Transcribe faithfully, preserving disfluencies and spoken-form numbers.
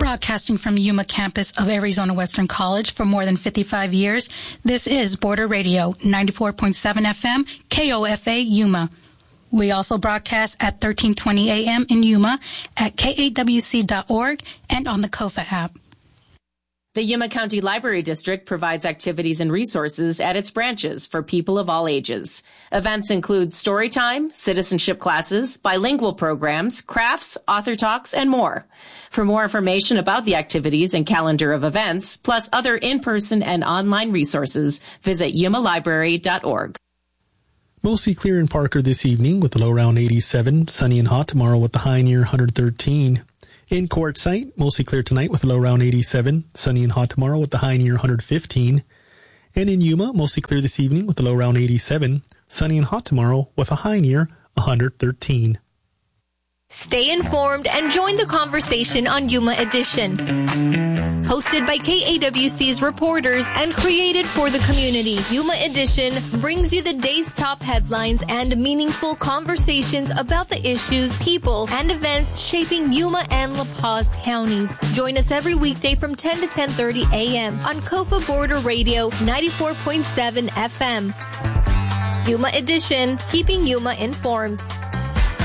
Broadcasting from Yuma campus of Arizona Western College for more than fifty-five years, this is Border Radio, ninety-four point seven F M, K O F A, Yuma. We also broadcast at thirteen twenty A M in Yuma, at K A W C dot org, and on the K O F A app. The Yuma County Library District provides activities and resources at its branches for people of all ages. Events include story time, citizenship classes, bilingual programs, crafts, author talks, and more. For more information about the activities and calendar of events, plus other in-person and online resources, visit yuma library dot org. Mostly clear in Parker this evening with a low around eighty-seven. Sunny and hot tomorrow with the high near one hundred thirteen. In Quartzsite, mostly clear tonight with a low around eighty-seven. Sunny and hot tomorrow with the high near one hundred fifteen. And in Yuma, mostly clear this evening with a low around eighty-seven. Sunny and hot tomorrow with a high near one hundred thirteen. Stay informed and join the conversation on Yuma Edition. Hosted by K A W C's reporters and created for the community, Yuma Edition brings you the day's top headlines and meaningful conversations about the issues, people, and events shaping Yuma and La Paz counties. Join us every weekday from ten to ten thirty A M on K O F A Border Radio ninety-four point seven F M. Yuma Edition, keeping Yuma informed.